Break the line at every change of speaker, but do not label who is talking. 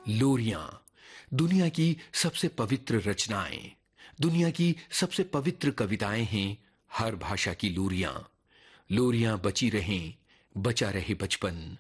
लोरियां, दुनिया की सबसे पवित्र रचनाएं, दुनिया की सबसे पवित्र कविताएं हैं हर भाषा की लोरियां। लोरियां बची रहें, बचा रहे बचपन,